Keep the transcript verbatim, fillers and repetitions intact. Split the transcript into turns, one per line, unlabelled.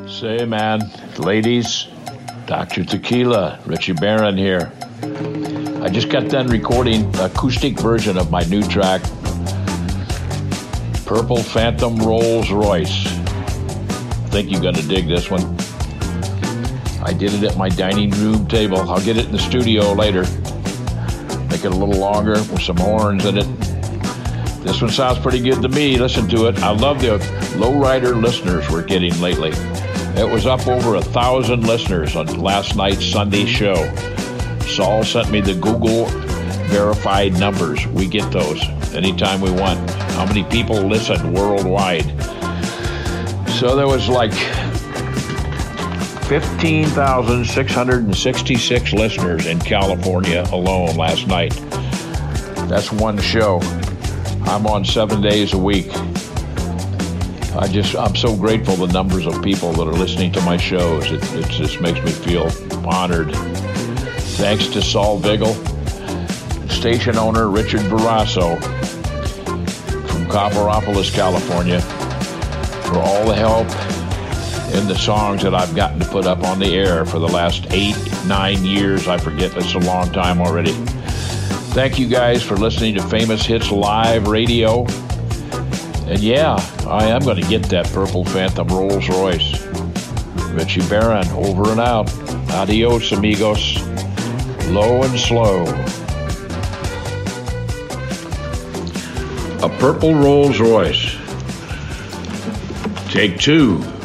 Say, man, ladies, Doctor Tequila, Richie Barron here. I just got done recording an acoustic version of my new track, Purple Phantom Rolls Royce. I think you're going to dig this one. I did it at my dining room table. I'll get it in the studio later. Make it a little longer with some horns in it. This one sounds pretty good to me. Listen to it. I love the lowrider listeners we're getting lately. It was up over a thousand listeners on last night's Sunday show. Saul sent me the Google verified numbers. We get those anytime we want. How many people listen worldwide? So there was like fifteen thousand six hundred sixty-six listeners in California alone last night. That's one show. I'm on seven days a week. I just, I'm so grateful the numbers of people that are listening to my shows. It, it just makes me feel honored. Thanks to Saul Vigil, station owner Richard Barrasso from Copperopolis, California, for all the help in the songs that I've gotten to put up on the air for the last eight, nine years. I forget, it's a long time already. Thank you guys for listening to Famous Hits Live Radio. And yeah, I am going to get that Purple Phantom Rolls Royce. Richie Barron, over and out. Adios, amigos. Low and slow. A Purple Rolls Royce. Take two.